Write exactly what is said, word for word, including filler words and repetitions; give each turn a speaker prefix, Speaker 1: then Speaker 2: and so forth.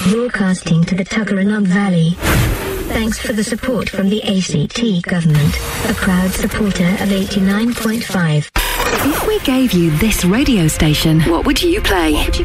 Speaker 1: broadcasting to the Tuggeranong Valley. Thanks for the support from the A C T government, a proud supporter of eighty-nine point five.
Speaker 2: If we gave you this radio station, what would you play?
Speaker 1: What would you